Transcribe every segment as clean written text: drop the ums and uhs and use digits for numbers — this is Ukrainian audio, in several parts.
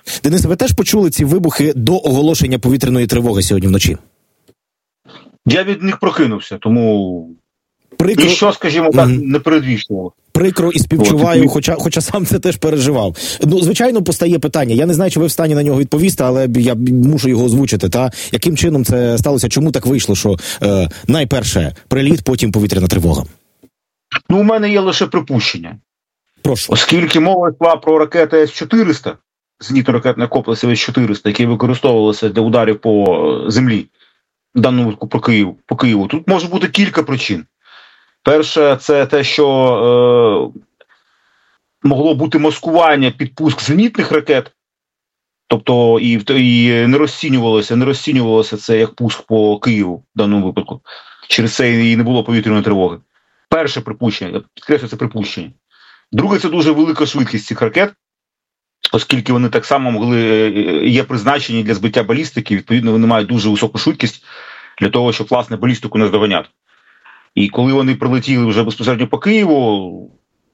Денисе, ви теж почули ці вибухи до оголошення повітряної тривоги сьогодні вночі? Я від них прокинувся, тому Прикро... ніщо, скажімо так, не передвіщувало. Прикро і співчуваю, хоча сам це теж переживав. Ну, звичайно, постає питання. Я не знаю, чи ви в стані на нього відповісти, але я мушу його озвучити. Яким чином це сталося? Чому так вийшло, що найперше приліт, потім повітряна тривога? Ну, у мене є лише припущення. Прошу. Оскільки мова йшла про ракети С-400, зенітно-ракетний комплекс С-400, які використовувалися для ударів по землі, в даному випадку по Києву, тут може бути кілька причин. Перше, це те, що могло бути маскування під пуск зенітних ракет, тобто і не розцінювалося це як пуск по Києву в даному випадку. Через це і не було повітряної тривоги. Перше припущення, я підкреслюю, це припущення. Друге, це дуже велика швидкість цих ракет, оскільки вони так само є призначені для збиття балістики, відповідно вони мають дуже високу швидкість для того, щоб, власне, балістику наздоганяти. І коли вони прилетіли вже безпосередньо по Києву,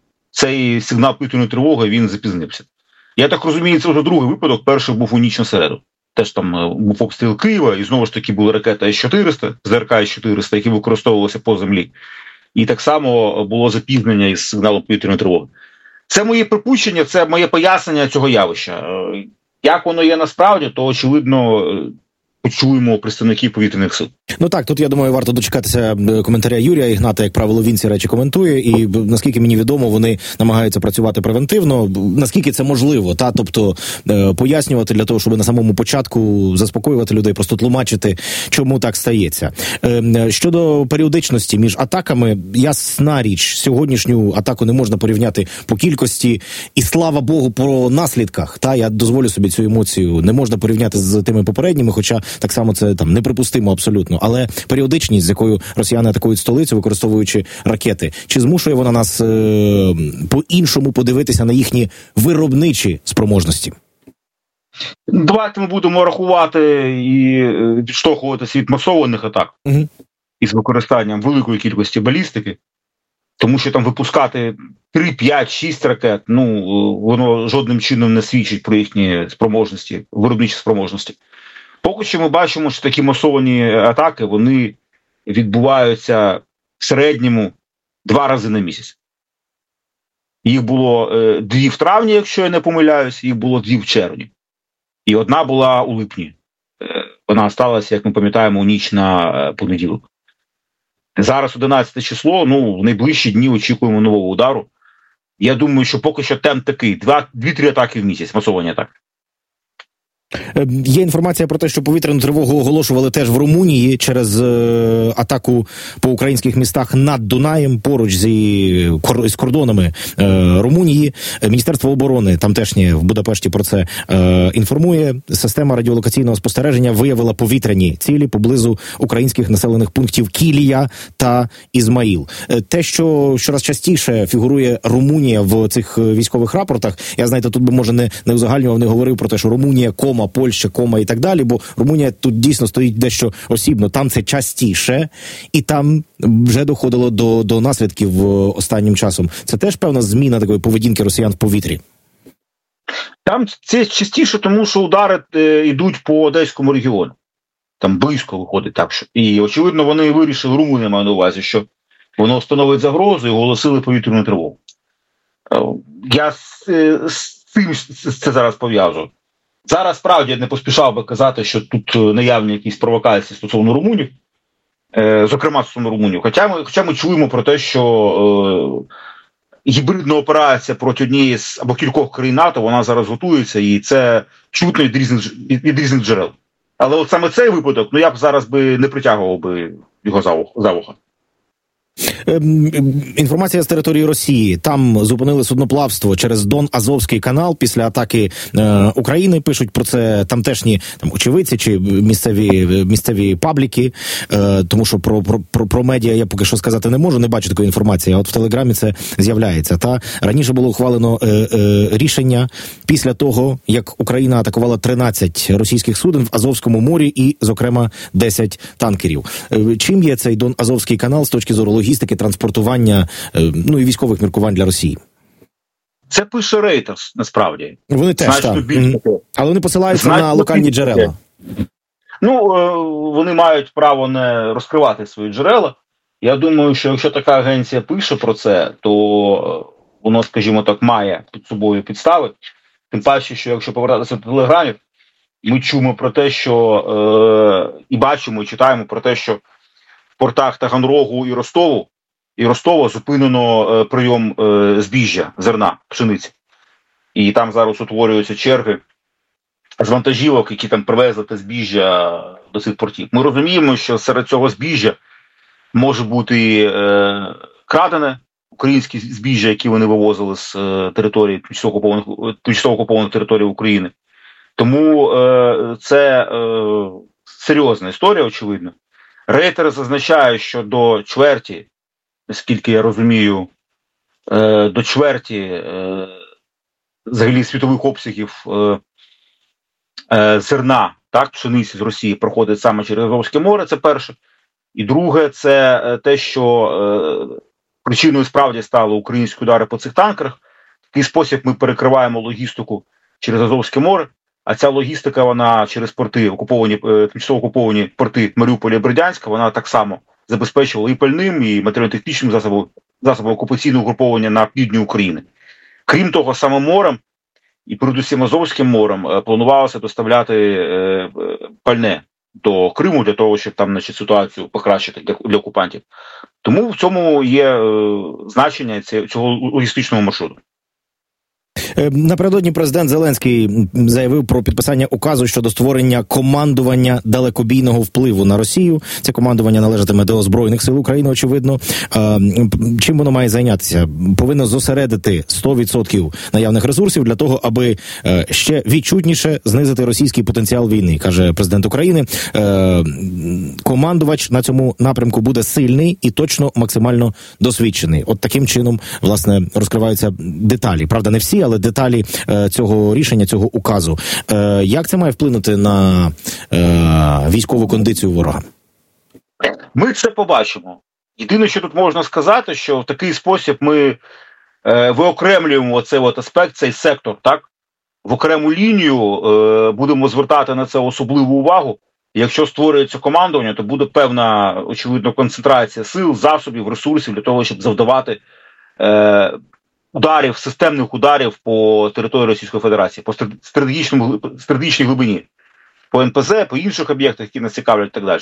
цей сигнал повітряної тривоги, він запізнився. Я так розумію, це вже другий випадок, перший був у ніч на середу. Теж там був обстріл Києва, і знову ж таки були ракети С-400, ЗРК С-400, які використовувалися по землі. І так само було запізнення із сигналом повітряної тривоги. Це моє припущення, це моє пояснення цього явища. Як воно є насправді, то, очевидно, почуємо представників повітряних сил. Ну так, тут, я думаю, варто дочекатися коментаря Юрія Ігната, як правило, він ці речі коментує, і, наскільки мені відомо, вони намагаються працювати превентивно, наскільки це можливо, тобто пояснювати для того, щоб на самому початку заспокоювати людей, просто тлумачити, чому так стається. Щодо періодичності між атаками, ясна річ, сьогоднішню атаку не можна порівняти по кількості, і слава Богу, по наслідках, я дозволю собі цю емоцію, не можна порівняти з тими попередніми, хоча так само це неприпустимо абсолютно. Але періодичність, з якою росіяни атакують столицю, використовуючи ракети, чи змушує вона нас по-іншому подивитися на їхні виробничі спроможності? Давайте ми будемо рахувати і відштовхуватися від масованих атак із використанням великої кількості балістики, тому що там випускати 3, 5, 6 ракет, воно жодним чином не свідчить про їхні спроможності, виробничі спроможності. Поки що ми бачимо, що такі масовані атаки, вони відбуваються в середньому 2 рази на місяць. Їх було 2 в травні, якщо я не помиляюсь, їх було 2 в червні. І одна була у липні. Вона сталася, як ми пам'ятаємо, у ніч на понеділок. Зараз 11 число, в найближчі дні очікуємо нового удару. Я думаю, що поки що темп такий, 2-3 атаки в місяць, масовані атаки. Є інформація про те, що повітряну тривогу оголошували теж в Румунії через атаку по українських містах над Дунаєм, поруч з кордонами Румунії. Міністерство оборони тамтешнє в Будапешті про це інформує. Система радіолокаційного спостереження виявила повітряні цілі поблизу українських населених пунктів Кілія та Ізмаїл. Те, що щораз частіше фігурує Румунія в цих військових рапортах, я, знаєте, тут би, може, не узагальнював, не говорив про те, що Румунія, Польща, і так далі, бо Румунія тут дійсно стоїть дещо осібно. Там це частіше, і там вже доходило до наслідків останнім часом. Це теж певна зміна такої поведінки росіян в повітрі? Там це частіше, тому що удари йдуть по Одеському регіону. Там близько виходить так. І, очевидно, вони вирішили, Румунія має на увазі, що воно становить загрозу і оголосили повітряну тривогу. Я з цим це зараз пов'язую. Зараз, справді, я не поспішав би казати, що тут наявні якісь провокації стосовно румунів, зокрема стосовно румунів. Хоча ми чуємо про те, що гібридна операція проти однієї з або кількох країн НАТО, вона зараз готується, і це чутно від різних джерел. Але от саме цей випадок, я б зараз би не притягував би його за вуха. Інформація з території Росії. Там зупинили судноплавство через Дон-Азовський канал після атаки України. Пишуть про це тамтешні очевидці чи місцеві пабліки. Тому що про медіа я поки що сказати не можу, не бачу такої інформації. А от в Телеграмі це з'являється. Раніше було ухвалено рішення після того, як Україна атакувала 13 російських суден в Азовському морі і, зокрема, 10 танкерів. Чим є цей Дон-Азовський канал з точки зору логістики, транспортування, і військових міркувань для Росії? Це пише Reuters, насправді. Вони теж, так. Але вони посилаються на локальні джерела. Ну, вони мають право не розкривати свої джерела. Я думаю, що якщо така агенція пише про це, то воно, скажімо так, має під собою підстави. Тим паче, що якщо повертатися до телеграмів, ми чуємо про те, що і бачимо, і читаємо про те, що в портах Таганрогу і Ростова зупинено прийом збіжжя, зерна, пшениці. І там зараз утворюються черги з вантажівок, які там привезли те збіжжя до цих портів. Ми розуміємо, що серед цього збіжжя може бути крадене, українське збіжжя, які вони вивозили з території тимчасово окупованих територій України. Тому це серйозна історія, очевидно. Рейтер зазначає, що до чверті, наскільки я розумію, до чверті взагалі світових обсягів зерна, так, пшениці з Росії проходить саме через Азовське море, це перше. І друге, це те, що причиною справді стали українські удари по цих танкерах. В такий спосіб ми перекриваємо логістику через Азовське море, а ця логістика, вона через порти, тимчасово окуповані порти Маріуполя і Бердянська, вона так само забезпечувала і пальним, і матеріально-технічним засобом окупаційного угруповання на півдні України. Крім того, саме морем, і передусім Азовським морем, планувалося доставляти пальне до Криму для того, щоб там, значить, ситуацію покращити для окупантів. Тому в цьому є значення цього логістичного маршруту. Напередодні президент Зеленський заявив про підписання указу щодо створення командування далекобійного впливу на Росію. Це командування належатиме до Збройних сил України, очевидно. Чим воно має зайнятися? Повинно зосередити 100% наявних ресурсів для того, аби ще відчутніше знизити російський потенціал війни, каже президент України. Командувач на цьому напрямку буде сильний і точно максимально досвідчений. От таким чином, власне, розкриваються деталі. Правда, не всі, але деталі цього рішення, цього указу. Як це має вплинути на військову кондицію ворога? Ми це побачимо. Єдине, що тут можна сказати, що в такий спосіб ми виокремлюємо цей аспект, цей сектор, так? В окрему лінію будемо звертати на це особливу увагу. Якщо створюється командування, то буде певна, очевидно, концентрація сил, засобів, ресурсів для того, щоб завдавати ударів, системних ударів по території Російської Федерації, по стратегічній глибині, по НПЗ, по інших об'єктах, які нас цікавлять і так далі.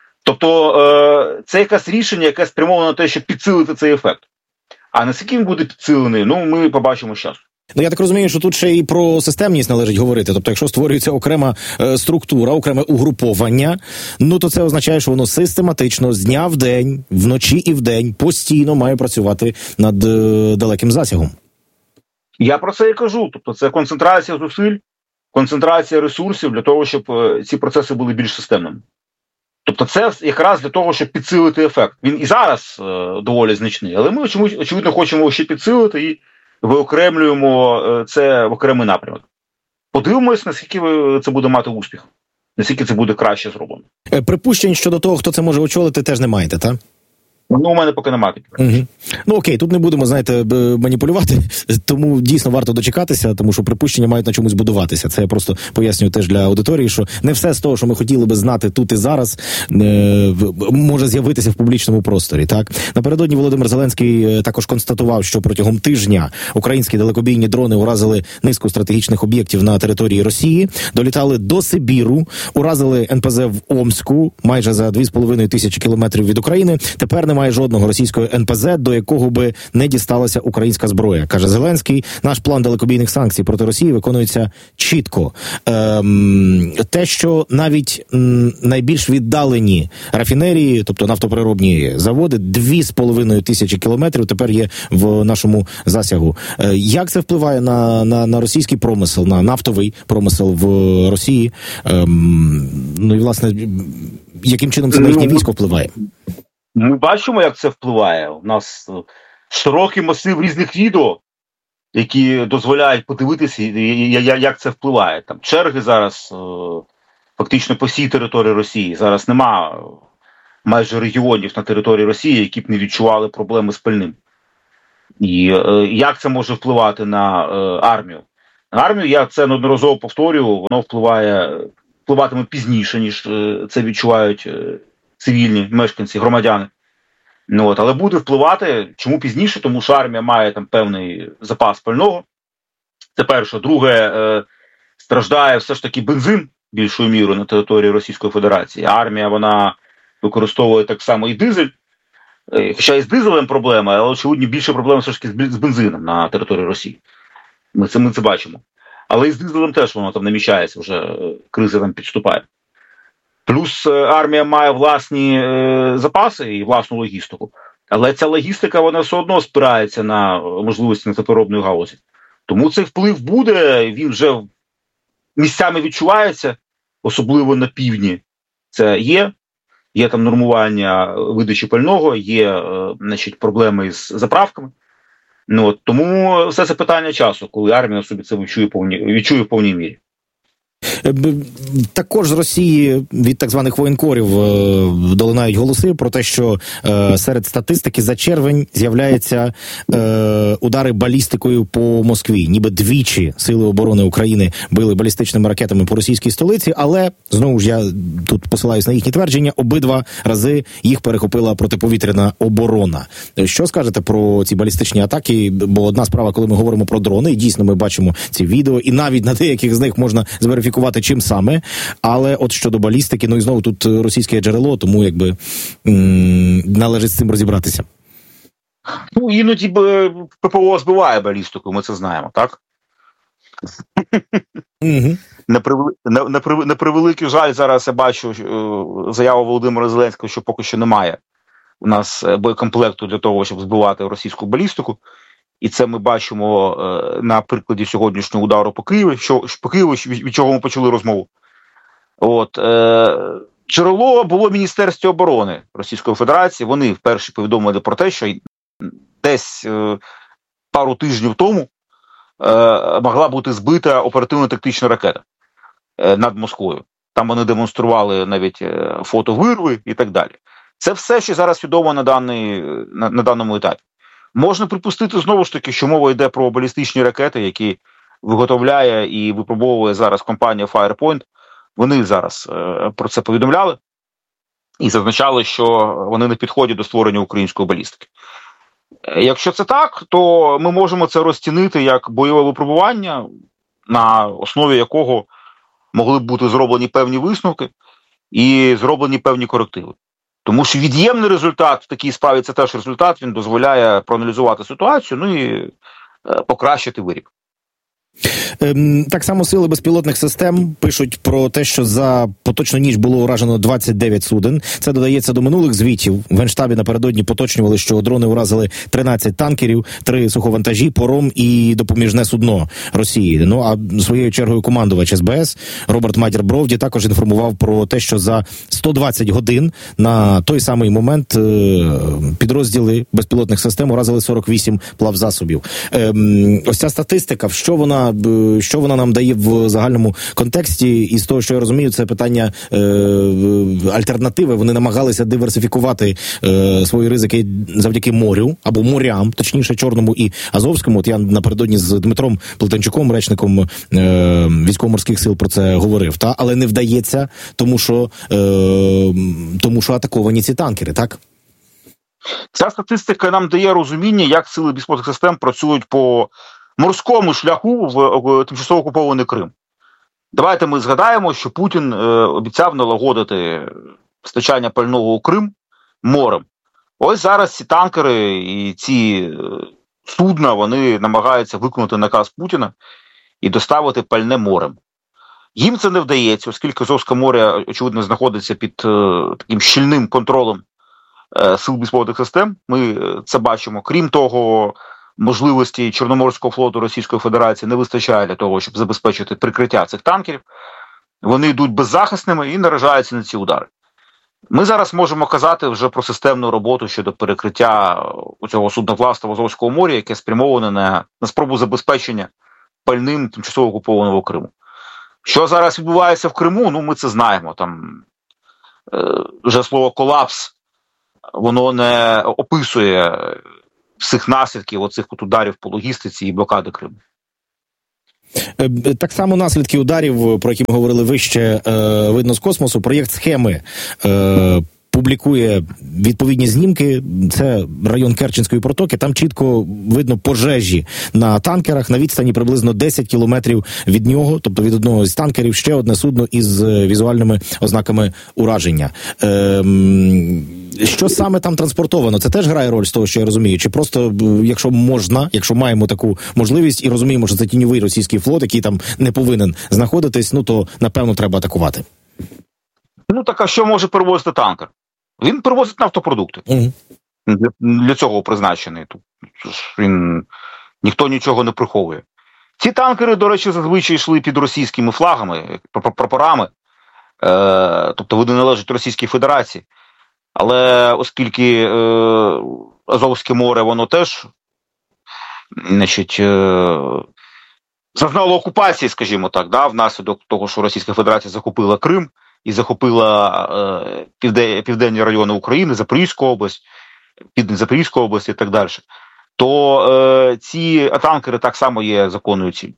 Тобто це якесь рішення, яке спрямовано на те, щоб підсилити цей ефект. А наскільки він буде підсилений, ми побачимо з часу. Ну, я так розумію, що тут ще і про системність належить говорити. Тобто, якщо створюється окрема структура, окреме угруповання, то це означає, що воно систематично з дня в день, вночі і вдень постійно має працювати над далеким засягом. Я про це і кажу. Тобто це концентрація зусиль, концентрація ресурсів для того, щоб ці процеси були більш системними. Тобто це якраз для того, щоб підсилити ефект. Він і зараз доволі значний, але ми, очевидно, хочемо ще підсилити і виокремлюємо це в окремий напрямок. Подивимось, наскільки це буде мати успіх, наскільки це буде краще зроблено. Припущень щодо того, хто це може очолити, теж не маєте, так? У мене поки немає. Ну окей, тут не будемо, маніпулювати, тому дійсно варто дочекатися, тому що припущення мають на чомусь будуватися. Це я просто пояснюю теж для аудиторії, що не все з того, що ми хотіли би знати тут і зараз, може з'явитися в публічному просторі, так? Напередодні Володимир Зеленський також констатував, що протягом тижня українські далекобійні дрони уразили низку стратегічних об'єктів на території Росії, долітали до Сибіру, уразили НПЗ в Омську, майже за 2,5 тисячі кілометрів від України. Тепер немає жодного російського НПЗ, до якого би не дісталася українська зброя. Каже Зеленський, наш план далекобійних санкцій проти Росії виконується чітко. Те, що навіть найбільш віддалені рафінерії, тобто нафтопереробні заводи, 2,5 тисячі кілометрів тепер є в нашому засягу. Як це впливає на російський промисел, на нафтовий промисел в Росії? І, власне, яким чином це на їхнє військо впливає? Ми бачимо, як це впливає. У нас широкий масив різних відео, які дозволяють подивитися, як це впливає. Там черги зараз фактично по всій території Росії. Зараз нема майже регіонів на території Росії, які б не відчували проблеми з пальним. І як це може впливати на армію? На армію, я це неодноразово повторюю, воно впливатиме пізніше, ніж це відчувають цивільні мешканці, громадяни. Але буде впливати, чому пізніше? Тому що армія має там певний запас пального. Це перше. Друге, страждає все ж таки бензин більшою мірою на території Російської Федерації. Армія, вона використовує так само і дизель. Хоча і з дизелем проблема, але, очевидно, більше проблем все ж таки з бензином на території Росії. Ми це бачимо. Але і з дизелем теж воно там намічається, вже криза там підступає. Плюс армія має власні запаси і власну логістику. Але ця логістика, вона все одно спирається на можливості нафтопереробної галузі. Тому цей вплив буде, він вже місцями відчувається, особливо на півдні. Це є там нормування видачі пального, є проблеми із заправками. Тому все це питання часу, коли армія собі це відчує в повній мірі. Також з Росії від так званих воєнкорів долинають голоси про те, що серед статистики за червень з'являються удари балістикою по Москві. Ніби двічі Сили оборони України били балістичними ракетами по російській столиці, але, знову ж я тут посилаюсь на їхні твердження, обидва рази їх перехопила протиповітряна оборона. Що скажете про ці балістичні атаки? Бо одна справа, коли ми говоримо про дрони, і дійсно ми бачимо ці відео, і навіть на деяких з них можна зверифікувати, чим саме, але от щодо балістики, і знову тут російське джерело, тому належить з цим розібратися. Іноді ППО збиває балістику, ми це знаємо, так? Угу. На превеликий жаль, зараз я бачу заяву Володимира Зеленського, що поки що немає у нас боєкомплекту для того, щоб збивати російську балістику. І це ми бачимо на прикладі сьогоднішнього удару по Києву, від чого ми почали розмову. Джерело було в Міністерстві оборони Російської Федерації. Вони вперше повідомили про те, що десь пару тижнів тому могла бути збита оперативно-тактична ракета над Москвою. Там вони демонстрували навіть фото вирви і так далі. Це все, що зараз відомо на даному етапі. Можна припустити, знову ж таки, що мова йде про балістичні ракети, які виготовляє і випробовує зараз компанія Firepoint. Вони зараз про це повідомляли і зазначали, що вони на підході до створення української балістики. Якщо це так, то ми можемо це розцінити як бойове випробування, на основі якого могли б бути зроблені певні висновки і зроблені певні корективи. Тому що від'ємний результат в такій справі – це теж результат, він дозволяє проаналізувати ситуацію, і покращити виріб. Так само Сили безпілотних систем пишуть про те, що за поточну ніч було уражено 29 суден. Це додається до минулих звітів. В Генштабі напередодні поточнювали, що дрони уразили 13 танкерів, 3 суховантажі, паром і допоміжне судно Росії. А своєю чергою командувач СБС Роберт Мадір-Бровді також інформував про те, що за 120 годин на той самий момент підрозділи безпілотних систем уразили 48 плавзасобів. Ось ця статистика, що вона нам дає в загальному контексті, і з того, що я розумію, це питання альтернативи. Вони намагалися диверсифікувати свої ризики завдяки морю, або морям, точніше, Чорному і Азовському. От я напередодні з Дмитром Плетенчуком, речником військово-морських сил, про це говорив. Але не вдається, тому що атаковані ці танкери, так? Ця статистика нам дає розуміння, як сили безпілотних систем працюють по морському шляху в тимчасово окупований Крим. Давайте ми згадаємо, що Путін обіцяв налагодити постачання пального у Крим морем. Ось зараз ці танкери і ці судна, вони намагаються виконати наказ Путіна і доставити пальне морем. Їм це не вдається, оскільки Азовське море, очевидно, знаходиться під таким щільним контролем сил безпілотних систем. Ми це бачимо. Крім того, можливості Чорноморського флоту Російської Федерації не вистачає для того, щоб забезпечити прикриття цих танкерів. Вони йдуть беззахисними і наражаються на ці удари. Ми зараз можемо казати вже про системну роботу щодо перекриття цього судноплавства в Азовському морі, яке спрямоване на спробу забезпечення пальним тимчасово окупованого Криму. Що зараз відбувається в Криму, ми це знаємо. Там вже слово «колапс» воно не описує всіх наслідків оцих от ударів по логістиці і блокади Криму. Так само наслідки ударів, про які ми говорили вище, видно з космосу. Проєкт «Схеми» публікує відповідні знімки. Це район Керченської протоки. Там чітко видно пожежі на танкерах на відстані приблизно 10 кілометрів від нього, тобто від одного з танкерів ще одне судно із візуальними ознаками ураження. Що саме там транспортовано? Це теж грає роль з того, що я розумію? Чи просто, якщо можна, якщо маємо таку можливість і розуміємо, що це тіньовий російський флот, який там не повинен знаходитись, ну то, напевно, треба атакувати? Ну, так а що може перевозити танкер? Він перевозить нафтопродукти. Для цього призначений. Ніхто нічого не приховує. Ці танкери, до речі, зазвичай йшли під російськими флагами, прапорами, тобто вони належать Російській Федерації. Але оскільки Азовське море, воно теж, значить, зазнало окупації, скажімо так, да, внаслідок того, що Російська Федерація захопила Крим і захопила південні райони України, Запорізьку область, Південь Запорізької області і так далі, то ці танкери так само є законною ціллю.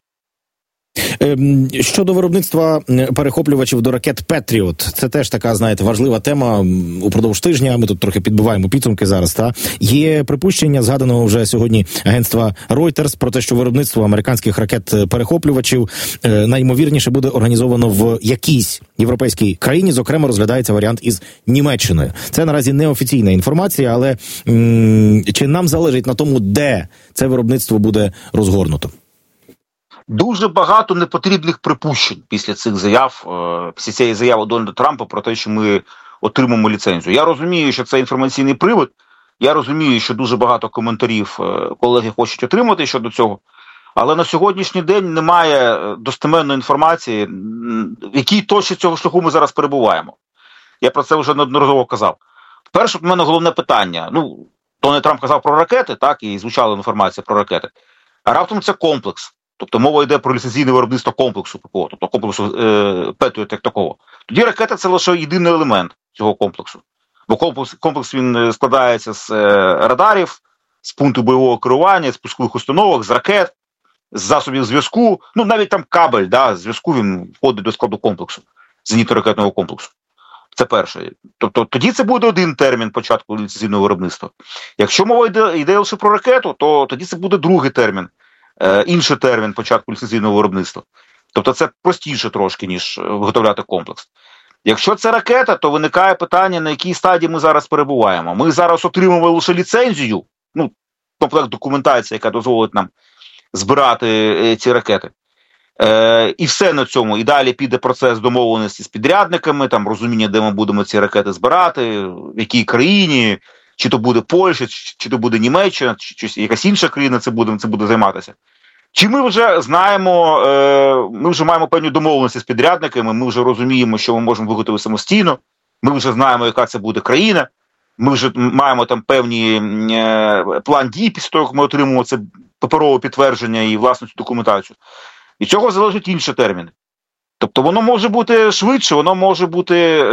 Щодо виробництва перехоплювачів до ракет «Петріот», це теж така, знаєте, важлива тема упродовж тижня, ми тут трохи підбиваємо підсумки зараз, та? Є припущення, згаданого вже сьогодні агентства Reuters, про те, що виробництво американських ракет-перехоплювачів найімовірніше буде організовано в якійсь європейській країні, зокрема розглядається варіант із Німеччиною. Це наразі неофіційна інформація, але чи нам залежить на тому, де це виробництво буде розгорнуто? Дуже багато непотрібних припущень після цих заяв, після цієї заяви Дональда Трампа про те, що ми отримаємо ліцензію. Я розумію, що це інформаційний привид, я розумію, що дуже багато коментарів колеги хочуть отримати щодо цього, але на сьогоднішній день немає достеменної інформації, в якій точці цього шляху ми зараз перебуваємо. Я про це вже неодноразово казав. Перше, в мене головне питання. Ну, Дональд Трамп казав про ракети, так, і звучала інформація про ракети. А раптом це комплекс. Тобто мова йде про ліцензійне виробництво комплексу ППО, тобто комплексу Петріот як такого. Тоді ракета – це лише єдиний елемент цього комплексу. Бо комплекс він складається з радарів, з пункту бойового керування, з пускових установок, з ракет, з засобів зв'язку. Ну, навіть там кабель зв'язку він входить до складу комплексу, зенітно-ракетного комплексу. Це перше. Тобто тоді це буде один термін початку ліцензійного виробництва. Якщо мова йде лише про ракету, то тоді це буде другий термін. Інший термін початку ліцензійного виробництва. Тобто це простіше трошки, ніж виготовляти комплекс. Якщо це ракета, то виникає питання, на якій стадії ми зараз перебуваємо. Ми зараз отримуємо лише ліцензію, ну, комплект документації, яка дозволить нам збирати ці ракети. І все на цьому. І далі піде процес домовленості з підрядниками, там розуміння, де ми будемо ці ракети збирати, в якій країні, чи то буде Польща, чи то буде Німеччина, чи якась інша країна це буде займатися. Чи ми вже знаємо, ми вже маємо певні домовленості з підрядниками, ми вже розуміємо, що ми можемо виготовити самостійно, ми вже знаємо, яка це буде країна, ми вже маємо там певні план дій після того, як ми отримуємо це паперове підтвердження і власну цю документацію. Від цього залежать інші терміни. Тобто воно може бути швидше, воно може бути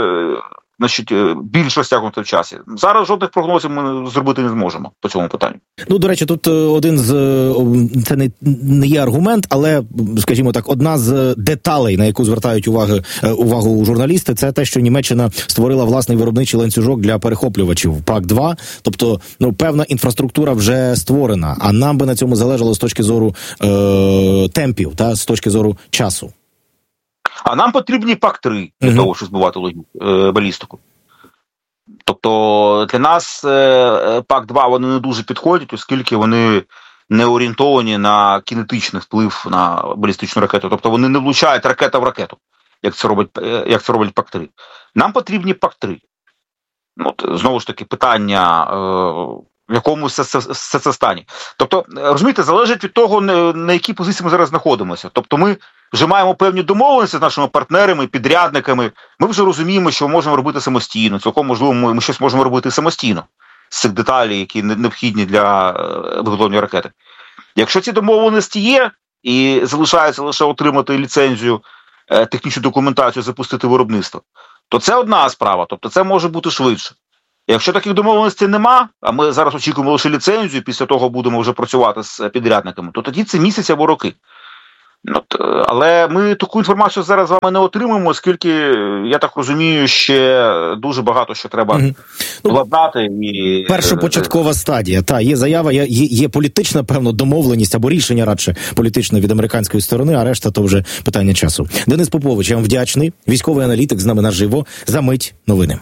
більш розтягнуто в часі. Зараз жодних прогнозів ми зробити не зможемо по цьому питанню. Ну, до речі, тут один з, це не є аргумент, але, скажімо так, одна з деталей, на яку звертають увагу журналісти, це те, що Німеччина створила власний виробничий ланцюжок для перехоплювачів ПАК-2, тобто, ну, певна інфраструктура вже створена, а нам би на цьому залежало з точки зору темпів, з точки зору часу. А нам потрібні ПАК-3 для того, щоб збивати балістику. Тобто для нас ПАК-2 вони не дуже підходять, оскільки вони не орієнтовані на кінетичний вплив на балістичну ракету. Тобто вони не влучають ракета в ракету, як це робить ПАК-3. Нам потрібні ПАК-3. От, знову ж таки, питання, в якому все це стані. Тобто, розумієте, залежить від того, на якій позиції ми зараз знаходимося. Тобто ми вже маємо певні домовленості з нашими партнерами, підрядниками. Ми вже розуміємо, що ми можемо робити самостійно. Цілком можливо, ми щось можемо робити самостійно з цих деталей, які необхідні для виготовлення ракети. Якщо ці домовленості є, і залишається лише отримати ліцензію, технічну документацію, запустити виробництво, то це одна справа, тобто це може бути швидше. Якщо таких домовленостей нема, а ми зараз очікуємо лише ліцензію, після того будемо вже працювати з підрядниками, то тоді це місяць або роки. Але ми таку інформацію зараз з вами не отримаємо, оскільки, я так розумію, ще дуже багато що треба владнати. Першопочаткова стадія. Є заява, є політична, певно, домовленість або рішення радше політичне від американської сторони, а решта то вже питання часу. Денис Попович, я вам вдячний. Військовий аналітик з нами наживо. За мить новини.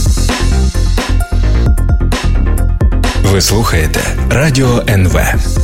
Ви слухаєте Радіо НВ.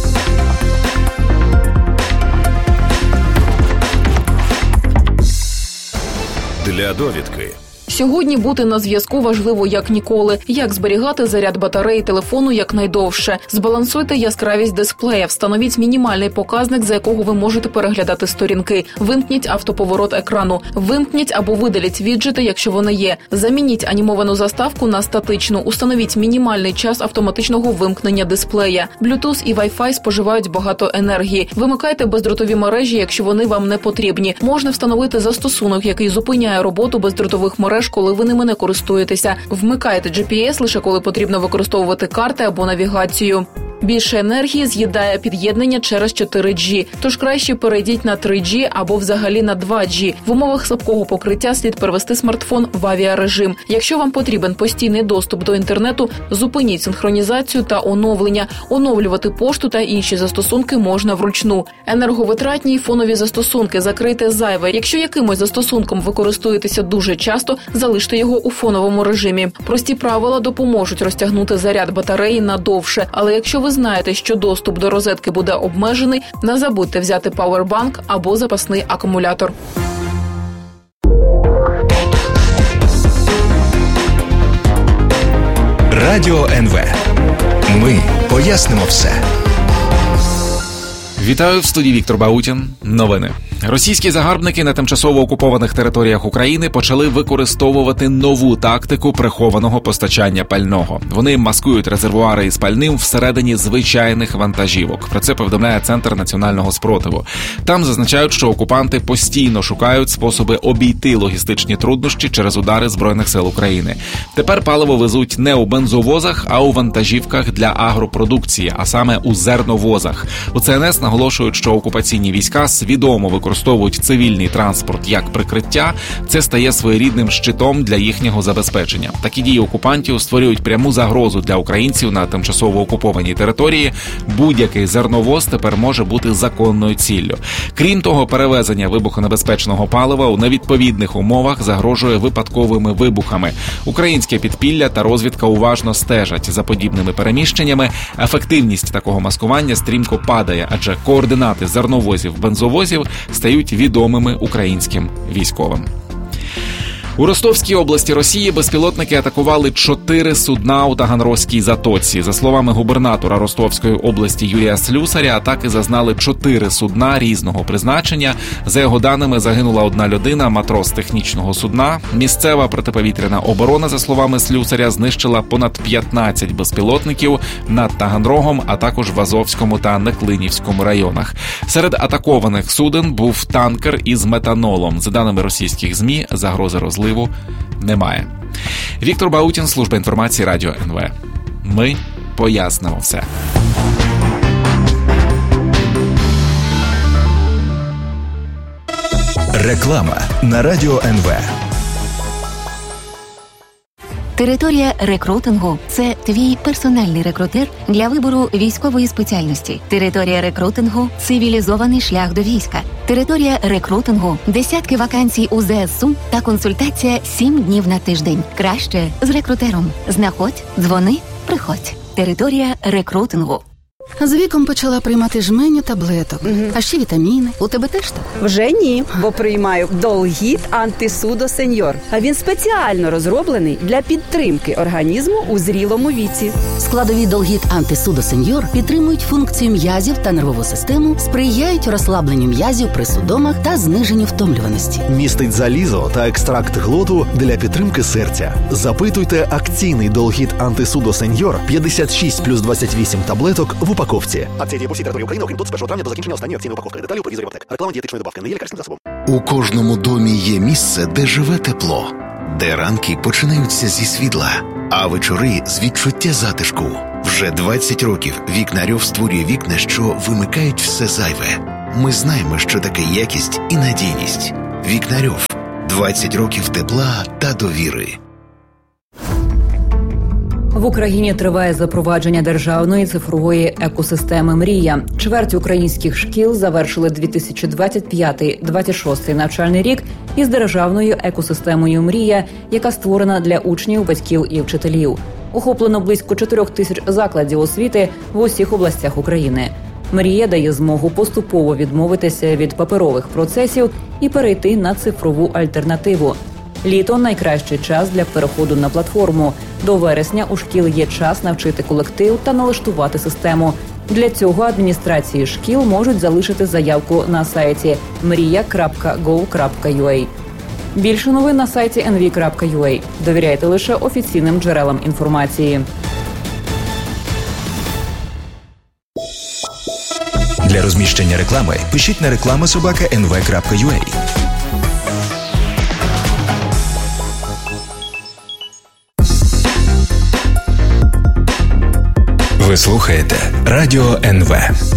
Для довідки. Сьогодні бути на зв'язку важливо як ніколи. Як зберігати заряд батареї телефону якнайдовше? Збалансуйте яскравість дисплея, встановіть мінімальний показник, за якого ви можете переглядати сторінки. Вимкніть автоповорот екрану. Вимкніть або видаліть віджити, якщо вони є. Замініть анімовану заставку на статичну. Установіть мінімальний час автоматичного вимкнення дисплея. Bluetooth і Wi-Fi споживають багато енергії. Вимикайте бездротові мережі, якщо вони вам не потрібні. Можна встановити застосунок, який зупиняє роботу бездротових мереж, коли ви ними не користуєтеся. Вмикайте GPS лише коли потрібно використовувати карти або навігацію. Більше енергії з'їдає під'єднання через 4G, тож краще перейдіть на 3G або взагалі на 2G. В умовах слабкого покриття слід перевести смартфон в авіарежим. Якщо вам потрібен постійний доступ до інтернету, зупиніть синхронізацію та оновлення. Оновлювати пошту та інші застосунки можна вручну. Енерговитратні й фонові застосунки закрийте зайве. Якщо якимось застосунком ви користуєтеся дуже часто, залиште його у фоновому режимі. Прості правила допоможуть розтягнути заряд батареї надовше, але якщо ви знаєте, що доступ до розетки буде обмежений, не забудьте взяти павербанк або запасний акумулятор. Радіо НВ. Ми пояснимо все. Вітаю, в студії Віктор Баутін. Новини. Російські загарбники на тимчасово окупованих територіях України почали використовувати нову тактику прихованого постачання пального. Вони маскують резервуари із пальним всередині звичайних вантажівок. Про це повідомляє Центр національного спротиву. Там зазначають, що окупанти постійно шукають способи обійти логістичні труднощі через удари Збройних сил України. Тепер паливо везуть не у бензовозах, а у вантажівках для агропродукції, а саме у зерновозах. У ЦНС наголошують, що окупаційні війська свідомо використовують цивільний транспорт як прикриття. Це стає своєрідним щитом для їхнього забезпечення. Такі дії окупантів створюють пряму загрозу для українців на тимчасово окупованій території. Будь-який зерновоз тепер може бути законною ціллю. Крім того, перевезення вибухонебезпечного палива у невідповідних умовах загрожує випадковими вибухами. Українське підпілля та розвідка уважно стежать за подібними переміщеннями. Ефективність такого маскування стрімко падає, адже координати зерновозів, бензовозів стають відомими українським військовим. У Ростовській області Росії безпілотники атакували 4 судна у Таганрозькій затоці. За словами губернатора Ростовської області Юрія Слюсаря, атаки зазнали 4 судна різного призначення. За його даними, загинула 1 людина, матрос технічного судна. Місцева протиповітряна оборона, за словами Слюсаря, знищила понад 15 безпілотників над Таганрогом, а також в Азовському та Неклинівському районах. Серед атакованих суден був танкер із метанолом. За даними російських ЗМІ, загрози розливу немає. Віктор Баутін, служба інформації Радіо НВ. Ми пояснимо все. Реклама на Радіо НВ. Територія рекрутингу – це твій персональний рекрутер для вибору військової спеціальності. Територія рекрутингу – цивілізований шлях до війська. Територія рекрутингу – десятки вакансій у ЗСУ та консультація 7 днів на тиждень. Краще з рекрутером. Знаходь, дзвони, приходь. Територія рекрутингу. З віком почала приймати жменю таблеток, а ще вітаміни. У тебе теж так? Вже ні, бо приймаю Долгіт Антисудо Сеньор. А він спеціально розроблений для підтримки організму у зрілому віці. Складові Долгіт Антисудо Сеньор підтримують функцію м'язів та нервову систему, сприяють розслабленню м'язів при судомах та зниженню втомлюваності. Містить залізо та екстракт глоту для підтримки серця. Запитуйте акційний Долгіт Антисудо Сеньор 56 плюс 28 таблеток в упаковці. Акція діє по всій території України, окрім тут з 1 травня до закінчення останньої акційної упаковки. Деталі у провізорі аптек. Реклама дієтичної добавки не є лікарським засобом. У кожному домі є місце, де живе тепло, де ранки починаються зі світла, А вечори з відчуття затишку. Вже 20 років Вікнарьов створює вікна, що вимикають все зайве. Ми знаємо, що таке якість і надійність. Вікнарьов. 20 років тепла та довіри. В Україні триває запровадження державної цифрової екосистеми «Мрія». Чверть українських шкіл завершили 2025-26 навчальний рік із державною екосистемою «Мрія», яка створена для учнів, батьків і вчителів. Охоплено близько 4 тисяч закладів освіти в усіх областях України. «Мрія» дає змогу поступово відмовитися від паперових процесів і перейти на цифрову альтернативу. Літо – найкращий час для переходу на платформу. До вересня у шкіл є час навчити колектив та налаштувати систему. Для цього адміністрації шкіл можуть залишити заявку на сайті mriya.gov.ua. Більше новин на сайті nv.ua. Довіряйте лише офіційним джерелам інформації. Для розміщення реклами пишіть на reklama@nv.ua. Ви слухаєте Радіо НВ.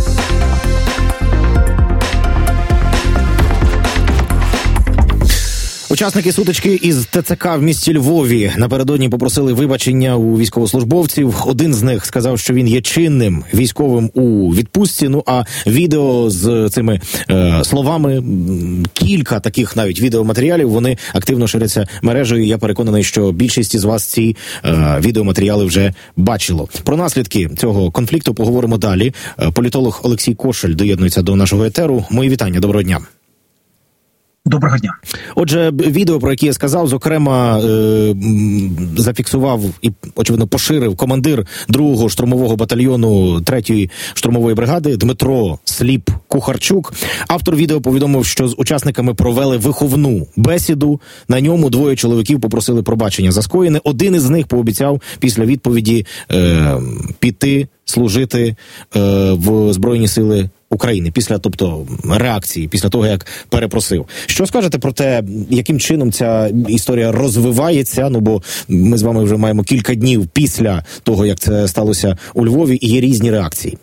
Учасники сутички із ТЦК в місті Львові напередодні попросили вибачення у військовослужбовців. Один з них сказав, що він є чинним військовим у відпустці. Ну а відео з цими словами, кілька таких навіть відеоматеріалів, вони активно ширяться мережею. Я переконаний, що більшість із вас ці відеоматеріали вже бачило. Про наслідки цього конфлікту поговоримо далі. Політолог Олексій Кошель доєднується до нашого етеру. Мої вітання, доброго дня. Доброго дня. Отже, відео, про яке я сказав, зокрема, зафіксував і, очевидно, поширив командир 2-го штурмового батальйону 3-ї штурмової бригади Дмитро Сліп-Кухарчук. Автор відео повідомив, що з учасниками провели виховну бесіду. На ньому 2 чоловіків попросили пробачення за скоєне. Один із них пообіцяв після відповіді піти служити в Збройні Сили України, тобто реакції, після того, як перепросив. Що скажете про те, яким чином ця історія розвивається? Ну, бо ми з вами вже маємо кілька днів після того, як це сталося у Львові, і є різні реакції.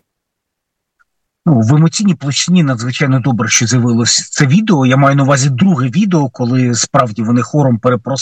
В емоційній площині надзвичайно добре, що з'явилось це відео. Я маю на увазі друге відео, коли справді вони хором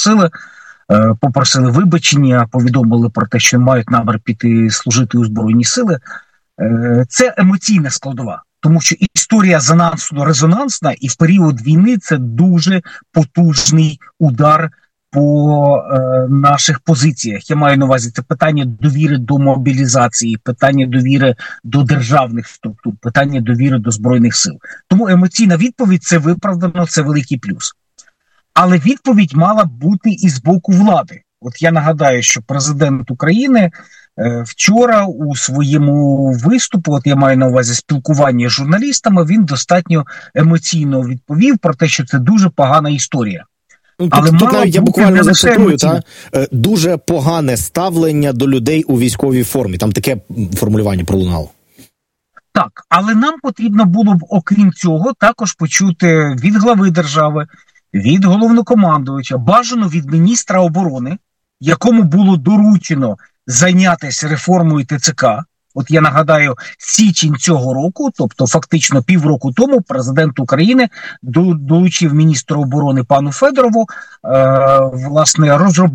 попросили вибачення, повідомили про те, що мають намір піти служити у Збройні Сили. Це емоційна складова, тому що історія занадто-резонансна, і в період війни це дуже потужний удар по наших позиціях. Я маю на увазі це питання довіри до мобілізації, питання довіри до державних структур, питання довіри до Збройних сил. Тому емоційна відповідь – це виправдано, це великий плюс. Але відповідь мала бути і з боку влади. От я нагадаю, що президент України вчора у своєму виступу, от я маю на увазі спілкування з журналістами, він достатньо емоційно відповів про те, що це дуже погана історія. Але тут навіть я буквально зацитую, дуже погане ставлення до людей у військовій формі. Там таке формулювання пролунало. Так, але нам потрібно було б, окрім цього, також почути від глави держави, від головнокомандувача, бажано від міністра оборони, якому було доручено зайнятися реформою ТЦК. От я нагадаю, січень цього року, тобто фактично півроку тому, президент України долучив міністру оборони пану Федорову власне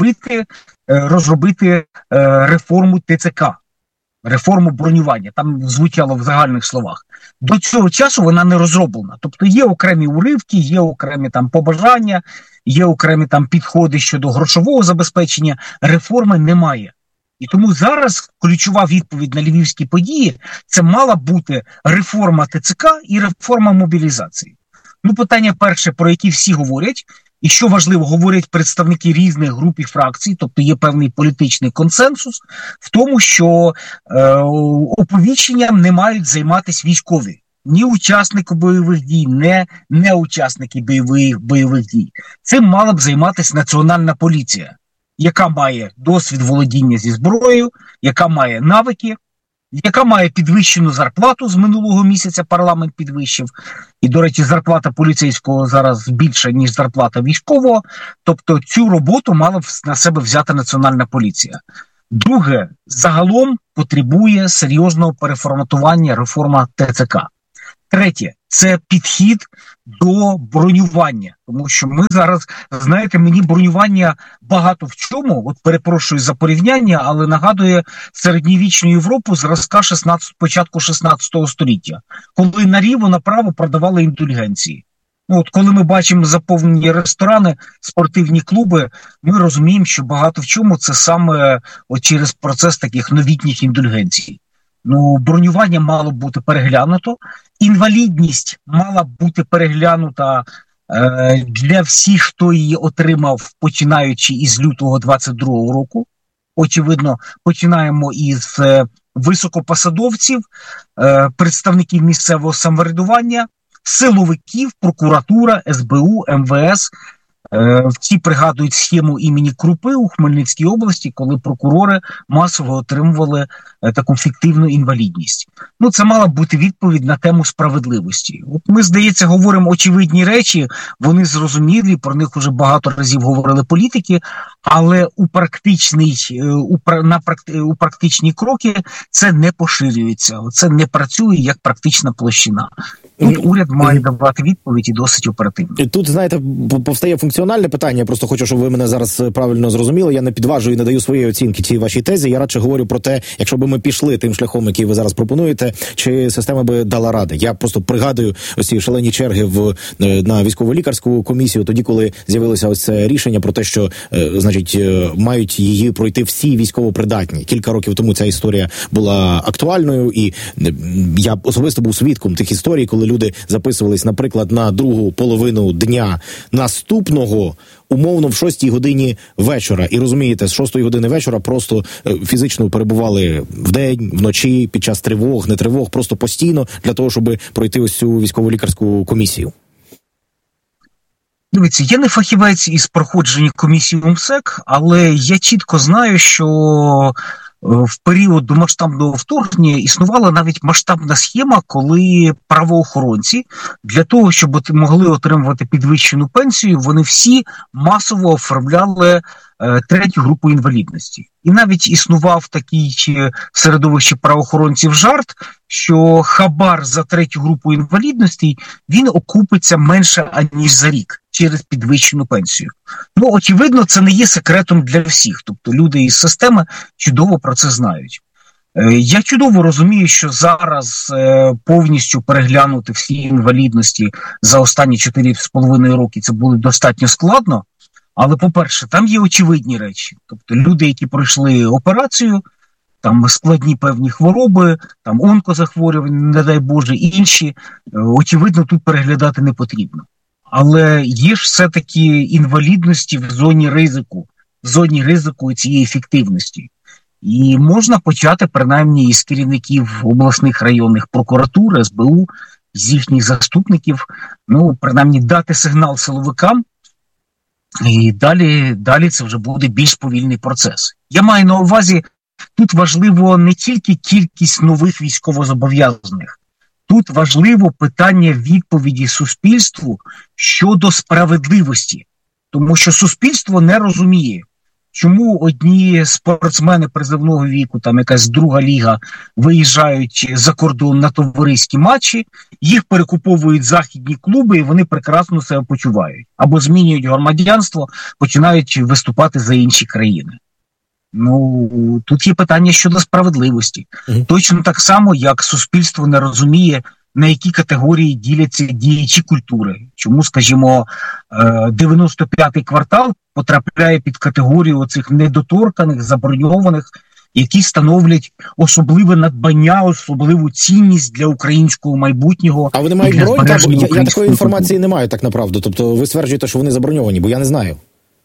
розробити реформу ТЦК, реформу бронювання. Там звучало в загальних словах. До цього часу вона не розроблена. Тобто є окремі уривки, є окремі там побажання, є окремі там підходи щодо грошового забезпечення. Реформи немає. І тому зараз ключова відповідь на львівські події – це мала бути реформа ТЦК і реформа мобілізації. Ну, питання перше, про які всі говорять, і що важливо, говорять представники різних груп і фракцій, тобто є певний політичний консенсус в тому, що оповіщенням не мають займатися військові. Ні учасники бойових дій, не учасники бойових дій. Цим мала б займатися Національна поліція, яка має досвід володіння зі зброєю, яка має навики, яка має підвищену зарплату, з минулого місяця парламент підвищив, і, до речі, зарплата поліцейського зараз більша, ніж зарплата військового, тобто цю роботу мала б на себе взяти Національна поліція. Друге, загалом потребує серйозного переформатування реформа ТЦК. Третє, це підхід до бронювання, тому що ми зараз, знаєте, мені бронювання багато в чому, от перепрошую за порівняння, але нагадує середньовічну Європу зразка початку 16 століття, коли наліво-направо продавали індульгенції. От коли ми бачимо заповнені ресторани, спортивні клуби, ми розуміємо, що багато в чому це саме от через процес таких новітніх індульгенцій. Ну, бронювання мало бути переглянуто, інвалідність мала бути переглянута для всіх, хто її отримав, починаючи із лютого 22-го року. Очевидно, починаємо із високопосадовців, представників місцевого самоврядування, силовиків, прокуратура, СБУ, МВС. Всі пригадують схему імені Крупи у Хмельницькій області, коли прокурори масово отримували таку фіктивну інвалідність. Ну, це мала бути відповідь на тему справедливості. От ми, здається, говоримо очевидні речі, вони зрозумілі, про них уже багато разів говорили політики, але у практичні кроки це не поширюється, це не працює як практична площина. Тут уряд має давати відповідь і досить оперативно. Тут, знаєте, повстає функціональне питання, я просто хочу, щоб ви мене зараз правильно зрозуміли. Я не підважую і не даю своєї оцінки цій вашій тезі. Я радше говорю про те, якщо б ми пішли тим шляхом, який ви зараз пропонуєте, чи система би дала ради. Я просто пригадую ось ці шалені черги на військово-лікарську комісію, тоді, коли з'явилося ось це рішення про те, що, значить, мають її пройти всі військовопридатні. Кілька років тому ця історія була актуальною, і я особисто був свідком тих історій, коли люди записувались, наприклад, на другу половину дня наступного, умовно в 6 годині вечора. І розумієте, з 6 години вечора просто фізично перебували вдень, вночі, під час тривог, не тривог, просто постійно для того, щоб пройти ось цю військово-лікарську комісію. Дивіться, я не фахівець із проходження комісії МСЕК, але я чітко знаю, що в період до масштабного вторгнення існувала навіть масштабна схема, коли правоохоронці для того, щоб могли отримувати підвищену пенсію, вони всі масово оформляли третю групу інвалідності. І навіть існував такий середовище правоохоронців жарт, що хабар за третю групу інвалідності, він окупиться менше, аніж за рік через підвищену пенсію. Ну, очевидно, це не є секретом для всіх. Тобто люди із системи чудово про це знають. Я чудово розумію, що зараз повністю переглянути всі інвалідності за останні 4,5 роки це було достатньо складно. Але, по-перше, там є очевидні речі. Тобто люди, які пройшли операцію, там складні певні хвороби, там онкозахворювання, не дай Боже, і інші, очевидно, тут переглядати не потрібно. Але є ж все-таки інвалідності в зоні ризику цієї ефективності. І можна почати, принаймні, із керівників обласних районних прокуратур, СБУ, з їхніх заступників, ну, принаймні, дати сигнал силовикам, і далі це вже буде більш повільний процес. Я маю на увазі, тут важливо не тільки кількість нових військовозобов'язаних, тут важливо питання відповіді суспільству щодо справедливості. Тому що суспільство не розуміє, чому одні спортсмени призовного віку, там якась друга ліга, виїжджають за кордон на товариські матчі, їх перекуповують західні клуби і вони прекрасно себе почувають. Або змінюють громадянство, починають виступати за інші країни. Ну, тут є питання щодо справедливості. Точно так само, як суспільство не розуміє, на які категорії діляться діячі культури. Чому, скажімо, 95-й квартал потрапляє під категорію оцих недоторканих, заброньованих, які становлять особливе надбання, особливу цінність для українського майбутнього. А вони мають бронь? Я такої інформації не маю, так направду. Тобто ви стверджуєте, що вони заброньовані, бо я не знаю.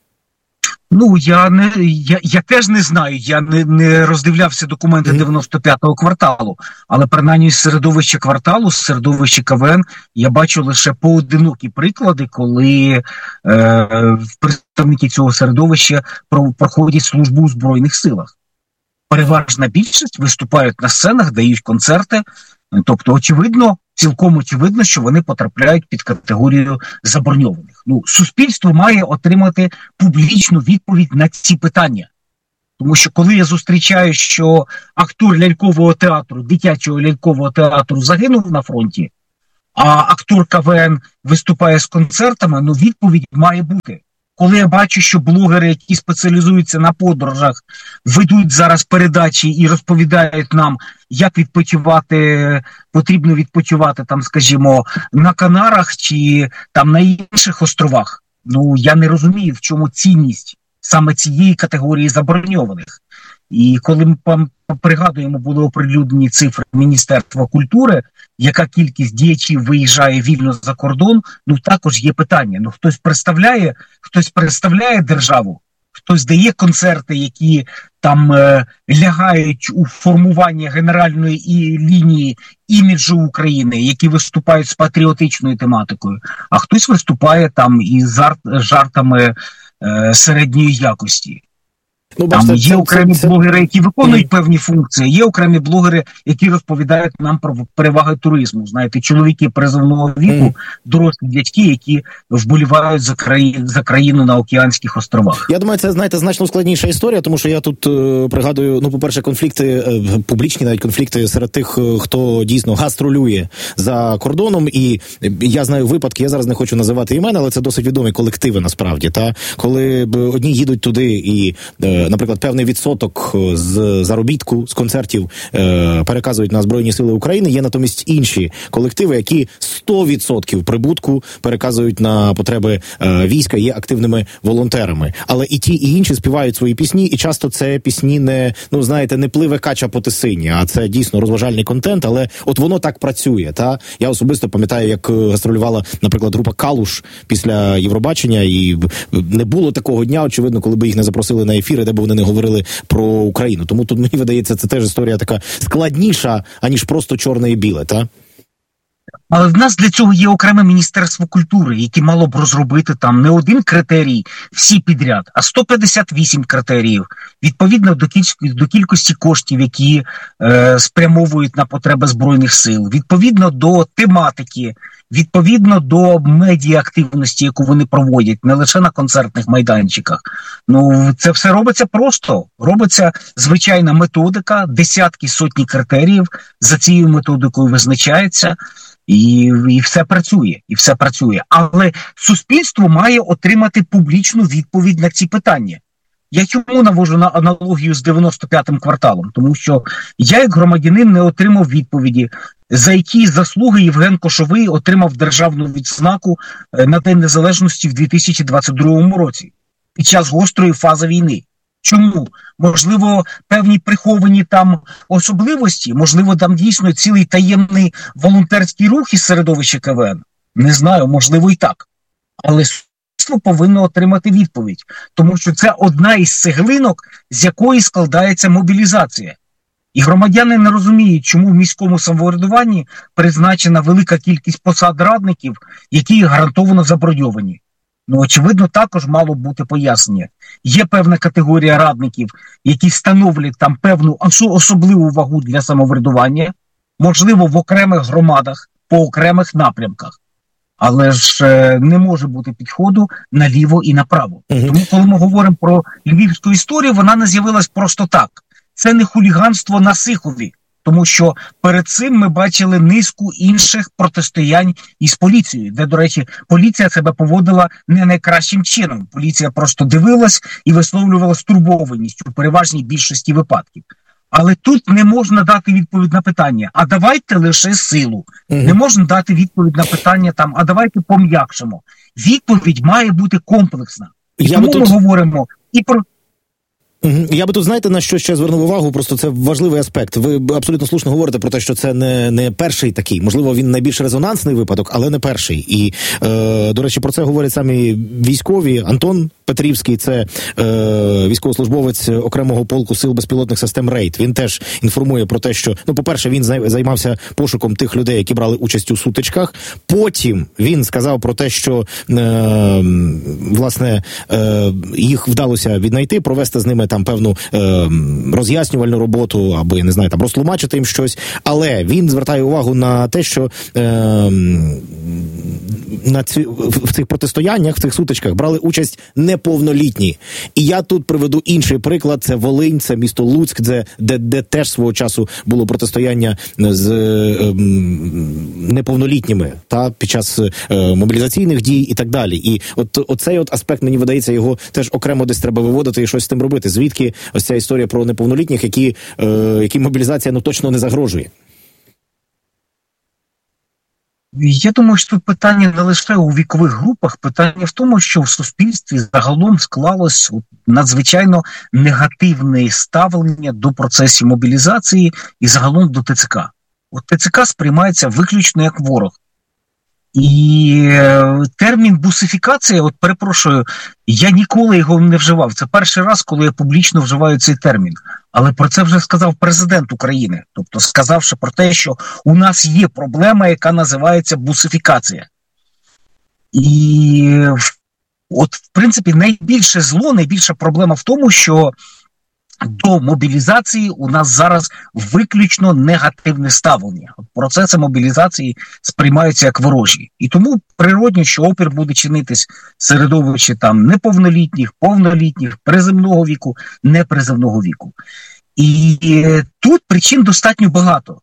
Ну, я теж не знаю, я не роздивлявся документи 95-го кварталу, але принаймні з середовища кварталу, з середовища КВН, я бачу лише поодинокі приклади, коли представники цього середовища проходять службу у Збройних силах. переважна більшість виступають на сценах, дають концерти. Тобто, цілком очевидно, що вони потрапляють під категорію заброньованих. Суспільство має отримати публічну відповідь на ці питання. Тому що коли я зустрічаю, що актор лялькового театру, дитячого лялькового театру загинув на фронті, а актор КВН виступає з концертами, відповідь має бути. Коли я бачу, що блогери, які спеціалізуються на подорожах, ведуть зараз передачі і розповідають нам, як потрібно відпочивати, скажімо, на Канарах чи на інших островах, я не розумію, в чому цінність саме цієї категорії заброньованих. І коли ми пригадуємо, були оприлюднені цифри Міністерства культури, яка кількість діячів виїжджає вільно за кордон, також є питання. Хтось представляє державу, хтось дає концерти, які лягають у формування генеральної лінії іміджу України, які виступають з патріотичною тематикою, а хтось виступає із жартами середньої якості. Є окремі блогери, які виконують певні функції, є окремі блогери, які розповідають нам про переваги туризму. Знаєте, чоловіки призовного віку, дорослі дядьки, які вболівають за країну на Океанських островах. Я думаю, це, значно складніша історія, тому що я тут пригадую, по-перше, конфлікти, публічні навіть конфлікти серед тих, хто дійсно гастролює за кордоном, і я знаю випадки, я зараз не хочу називати імен, але це досить відомі колективи насправді, коли одні їдуть туди і наприклад, певний відсоток з заробітку, з концертів переказують на Збройні Сили України, є натомість інші колективи, які 100% прибутку переказують на потреби війська, є активними волонтерами. Але і ті, і інші співають свої пісні, і часто це пісні не пливе кача по тисині, а це дійсно розважальний контент, але от воно так працює, Я особисто пам'ятаю, як гастролювала, наприклад, група «Калуш» після Євробачення, і не було такого дня, очевидно, коли б їх не запросили на ефіри, де б вони не говорили про Україну. Тому тут, мені видається, це теж історія така складніша, аніж просто чорне і біле, Але в нас для цього є окреме Міністерство культури, яке мало б розробити не один критерій, всі підряд, а 158 критеріїв, відповідно до кількості коштів, які спрямовують на потреби Збройних сил, відповідно до тематики, відповідно до медіа-активності, яку вони проводять, не лише на концертних майданчиках. Це все робиться просто. Робиться звичайна методика, десятки, сотні критеріїв, за цією методикою визначається, і все працює. Але суспільство має отримати публічну відповідь на ці питання. Я чому навожу на аналогію з 95-м кварталом? Тому що я, як громадянин, не отримав відповіді, за які заслуги Євген Кошовий отримав державну відзнаку на День Незалежності в 2022 році, під час гострої фази війни. Чому? Можливо, певні приховані особливості, можливо, дійсно цілий таємний волонтерський рух із середовища КВН. Не знаю, можливо і так. Але суспільство повинно отримати відповідь, тому що це одна із цеглинок, з якої складається мобілізація. І громадяни не розуміють, чому в міському самоврядуванні призначена велика кількість посад радників, які гарантовано заброньовані. Очевидно, також мало бути пояснення. Є певна категорія радників, які становлять певну особливу вагу для самоврядування, можливо, в окремих громадах, по окремих напрямках. Але ж не може бути підходу наліво і направо. Тому, коли ми говоримо про львівську історію, вона не з'явилась просто так. Це не хуліганство на Сихові, тому що перед цим ми бачили низку інших протистоянь із поліцією, де, до речі, поліція себе поводила не найкращим чином. Поліція просто дивилась і висловлювала стурбованість у переважній більшості випадків. Але тут не можна дати відповідь на питання, а давайте лише силу. Не можна дати відповідь на питання, а давайте пом'якшимо. Відповідь має бути комплексна. І тому ми говоримо і про... Я би тут, знаєте, на що ще звернув увагу, просто це важливий аспект. Ви абсолютно слушно говорите про те, що це не перший такий, можливо, він найбільш резонансний випадок, але не перший. І, до речі, про це говорять самі військові. Антон Петрівський, це військовослужбовець окремого полку сил безпілотних систем «Рейд». Він теж інформує про те, що, ну, по-перше, він займався пошуком тих людей, які брали участь у сутичках. Потім він сказав про те, що, власне, їх вдалося віднайти, провести з ними там певну роз'яснювальну роботу, або, я не знаю, там розтлумачити їм щось. Але він звертає увагу на те, що в цих протистояннях, в цих сутичках брали участь неповнолітні. І я тут приведу інший приклад. Це Волинь, це місто Луцьк, де теж свого часу було протистояння з неповнолітніми під час мобілізаційних дій і так далі. І оцей аспект, мені видається, його теж окремо десь треба виводити і щось з тим робити. Звідки ось ця історія про неповнолітніх, які мобілізація точно не загрожує? Я думаю, що тут питання не лише у вікових групах, питання в тому, що в суспільстві загалом склалось надзвичайно негативне ставлення до процесів мобілізації і загалом до ТЦК. От ТЦК сприймається виключно як ворог. І термін бусифікація, от перепрошую, я ніколи його не вживав. Це перший раз, коли я публічно вживаю цей термін. Але про це вже сказав президент України. Тобто сказавши про те, що у нас є проблема, яка називається бусифікація. І от, в принципі, найбільше зло, найбільша проблема в тому, що до мобілізації у нас зараз виключно негативне ставлення. Процеси мобілізації сприймаються як ворожі. І тому природно, що опір буде чинитись в середовищі там неповнолітніх, повнолітніх, приземного віку, неприземного віку. І тут причин достатньо багато.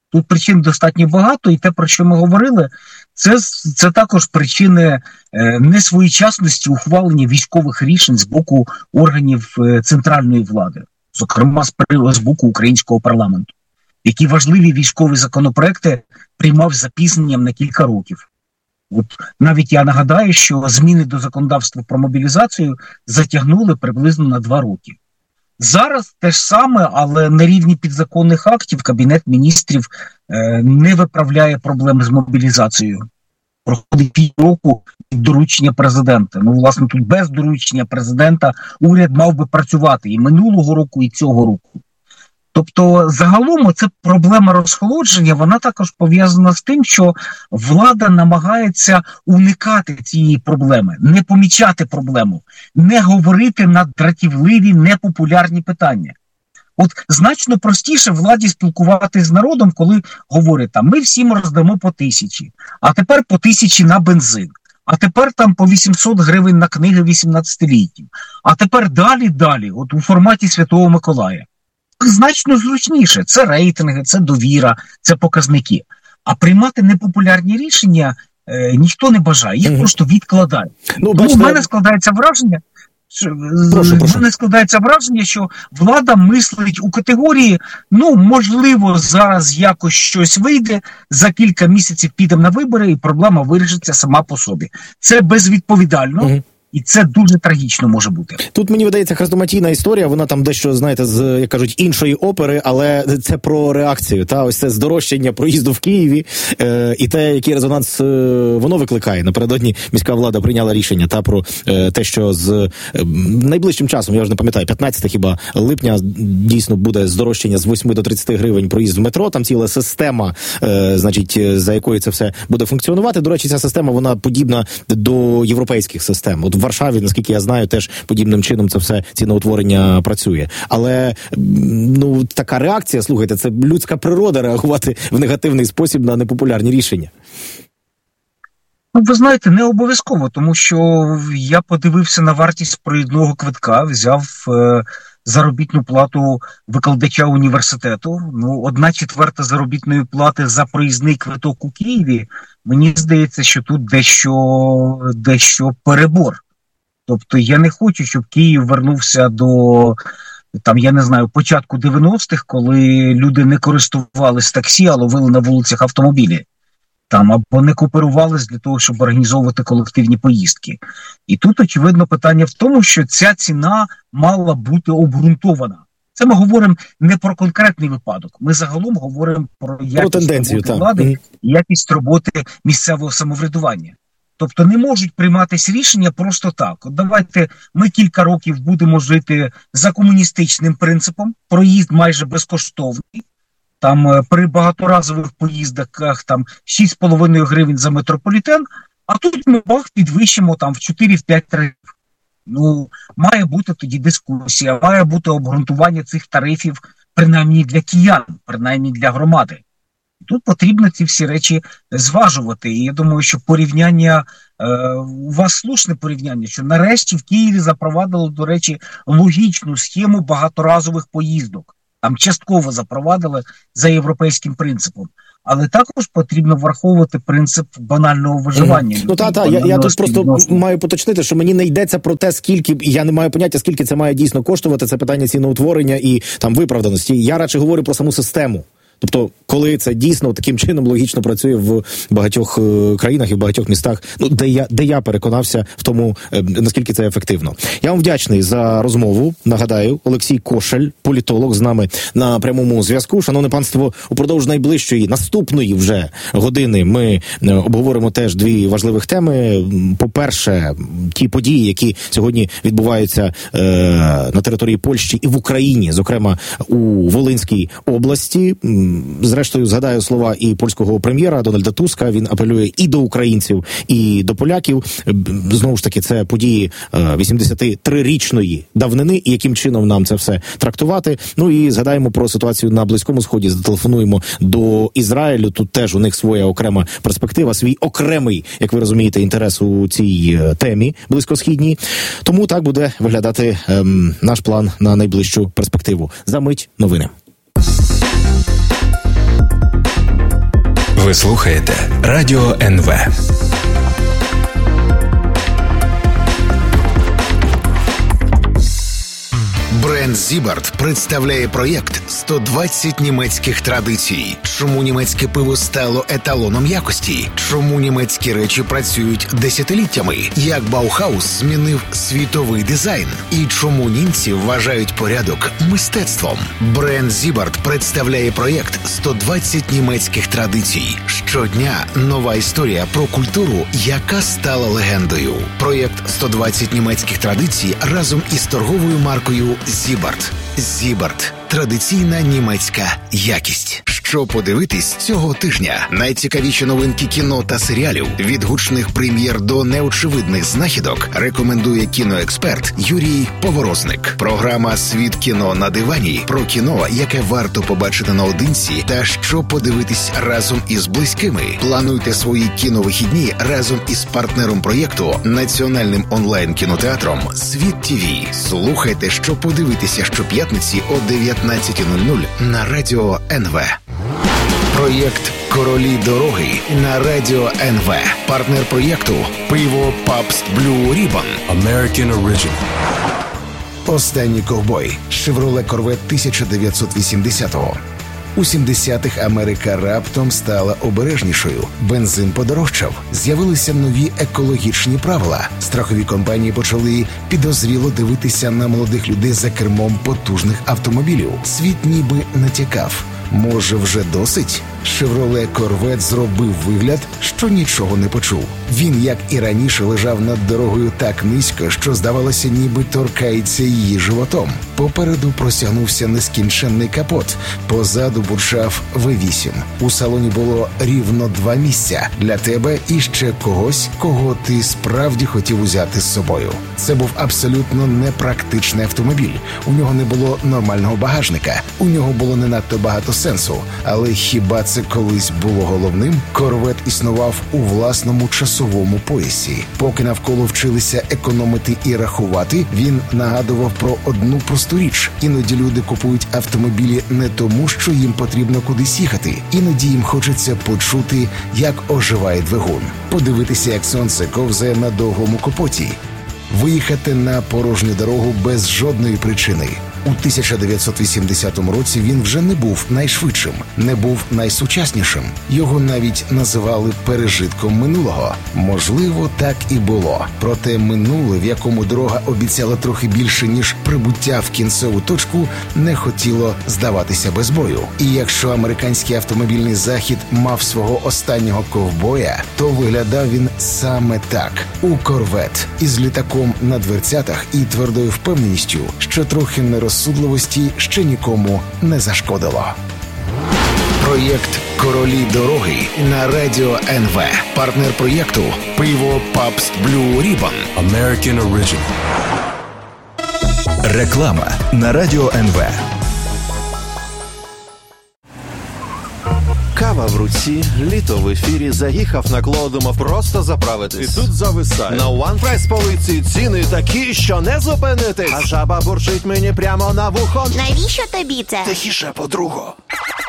І те, про що ми говорили, це також причини несвоєчасності ухвалення військових рішень з боку органів центральної влади, зокрема з боку українського парламенту, які важливі військові законопроекти приймав з запізненням на кілька років. От навіть я нагадаю, що зміни до законодавства про мобілізацію затягнули приблизно на 2 роки. Зараз те ж саме, але на рівні підзаконних актів Кабінет міністрів не виправляє проблеми з мобілізацією. Проходить півроку від доручення президента. Ну, власне, тут без доручення президента уряд мав би працювати і минулого року, і цього року. Тобто, загалом, це проблема розхолодження, вона також пов'язана з тим, що влада намагається уникати цієї проблеми, не помічати проблему, не говорити на дратівливі, непопулярні питання. От значно простіше владі спілкуватися з народом, коли говорять, там, ми всім роздамо по 1000, а тепер по 1000 на бензин, а тепер там по 800 гривень на книги 18-літнім, а тепер далі, от у форматі Святого Миколая. Значно зручніше. Це рейтинги, це довіра, це показники. А приймати непопулярні рішення ніхто не бажає, їх просто відкладають. У мене складається враження, що влада мислить у категорії, можливо, зараз якось щось вийде, за кілька місяців підемо на вибори і проблема вирішиться сама по собі. Це безвідповідально. І це дуже трагічно може бути. Тут, мені видається, хрестоматійна історія, вона там дещо, знаєте, з, як кажуть, іншої опери, але це про реакцію, ось це здорожчання проїзду в Києві, і те, який резонанс воно викликає. Напередодні міська влада прийняла рішення про те, що з найближчим часом, я вже не пам'ятаю, 15 хіба липня, дійсно буде здорожчання з 8 до 30 гривень проїзд в метро, там ціла система, за якою це все буде функціонувати. До речі, ця система, вона подібна до європейських систем. От в Варшаві, наскільки я знаю, теж подібним чином це все ціноутворення працює. Але, така реакція, слухайте, це людська природа реагувати в негативний спосіб на непопулярні рішення. Ви знаєте, не обов'язково, тому що я подивився на вартість проїзного квитка, взяв заробітну плату викладача університету. 1/4 заробітної плати за проїзний квиток у Києві. Мені здається, що тут дещо перебор. Тобто я не хочу, щоб Київ вернувся до, початку 90-х, коли люди не користувались таксі, а ловили на вулицях автомобілі. Або не кооперувались для того, щоб організовувати колективні поїздки. І тут, очевидно, питання в тому, що ця ціна мала бути обґрунтована. Це ми говоримо не про конкретний випадок. Ми загалом говоримо про якість роботи влади, якість роботи місцевого самоврядування. Тобто не можуть прийматися рішення просто так. От давайте ми кілька років будемо жити за комуністичним принципом, проїзд майже безкоштовний, там при багаторазових поїздках там 6,5 гривень за метрополітен, а тут ми підвищимо там в 4-5 тарифів. Ну, має бути тоді дискусія, має бути обґрунтування цих тарифів, принаймні для киян, принаймні для громади. Тут потрібно ці всі речі зважувати. І я думаю, що порівняння, у вас слушне порівняння, що нарешті в Києві запровадили, до речі, логічну схему багаторазових поїздок. Там частково запровадили за європейським принципом. Але також потрібно враховувати принцип банального виживання. Ну я тут просто маю поточнити, що мені не йдеться про те, скільки, я не маю поняття, скільки це має дійсно коштувати, це питання ціноутворення і там виправданості. Я радше говорю про саму систему. Тобто, коли це дійсно таким чином логічно працює в багатьох країнах і в багатьох містах, ну, де я переконався в тому, наскільки це ефективно. Я вам вдячний за розмову. Нагадаю, Олексій Кошель, політолог, з нами на прямому зв'язку. Шановне панство, упродовж найближчої, наступної вже години ми обговоримо теж дві важливих теми. По-перше, ті події, які сьогодні відбуваються на території Польщі і в Україні, зокрема у Волинській області. Зрештою, згадаю слова і польського прем'єра Дональда Туска. Він апелює і до українців, і до поляків. Знову ж таки, це події 83-річної давнини, і яким чином нам це все трактувати. Ну і згадаємо про ситуацію на Близькому Сході. Зателефонуємо до Ізраїлю. Тут теж у них своя окрема перспектива, свій окремий, як ви розумієте, інтерес у цій темі близькосхідній. Тому так буде виглядати наш план на найближчу перспективу. За мить новини. Ви слухаєте Радіо НВ. Бренд Зібарт представляє проєкт «120 німецьких традицій». Чому німецьке пиво стало еталоном якості? Чому німецькі речі працюють десятиліттями? Як Баухаус змінив світовий дизайн? І чому німці вважають порядок мистецтвом? Бренд Зібарт представляє проєкт «120 німецьких традицій». Щодня нова історія про культуру, яка стала легендою. Проєкт «120 німецьких традицій» разом із торговою маркою Зібарт. Зібарт. Традиційна німецька якість. Що подивитись цього тижня? Найцікавіші новинки кіно та серіалів. Від гучних прем'єр до неочевидних знахідок рекомендує кіноексперт Юрій Поворозник. Програма «Світ кіно на дивані» про кіно, яке варто побачити наодинці та що подивитись разом із близькими. Плануйте свої кіновихідні разом із партнером проєкту, національним онлайн-кінотеатром «Світ ТВ». Слухайте, що подивитися щоп'ятниці о 19:00 на Радіо НВ. Проєкт «Королі дороги» на Радіо НВ. Партнер проєкту «Пиво Пабст Блю Рібон». American Original. Останній ковбой. Chevrolet Corvette 1980-го. У 70-х Америка раптом стала обережнішою. Бензин подорожчав. З'явилися нові екологічні правила. Страхові компанії почали підозріло дивитися на молодих людей за кермом потужних автомобілів. Світ ніби натякав. Може, вже досить? Chevrolet Corvette зробив вигляд, що нічого не почув. Він, як і раніше, лежав над дорогою так низько, що, здавалося, ніби торкається її животом. Попереду простягнувся нескінченний капот. Позаду бурчав V8. У салоні було рівно 2 місця для тебе і ще когось, кого ти справді хотів узяти з собою. Це був абсолютно непрактичний автомобіль. У нього не було нормального багажника. У нього було не надто багато сенсу. Але хіба це колись було головним? Корвет існував у власному часовому поясі. Поки навколо вчилися економити і рахувати, він нагадував про одну просту річ. Іноді люди купують автомобілі не тому, що їм потрібно кудись їхати. Іноді їм хочеться почути, як оживає двигун. Подивитися, як сонце ковзає на довгому капоті. Виїхати на порожню дорогу без жодної причини. У 1980 році він вже не був найшвидшим, не був найсучаснішим. Його навіть називали пережитком минулого. Можливо, так і було. Проте минуле, в якому дорога обіцяла трохи більше, ніж прибуття в кінцеву точку, не хотіло здаватися без бою. І якщо американський автомобільний захід мав свого останнього ковбоя, то виглядав він саме так. У Корвет із літаком на дверцятах і твердою впевненістю, що трохи нерозсудливості ще нікому не зашкодило. Проєкт «Королі дороги» на Радіо НВ. Партнер проєкту – пиво Pabst Blue Ribbon. American Original. Реклама на Радіо НВ. Кава в руці, літо в ефірі, заїхав на Кло, думав просто заправитись. І тут зависає. На OnePrice полиці ціни такі, що не зупинитись. А жаба бурчить мені прямо на вухо. Навіщо тобі це? Тихіше, подруго.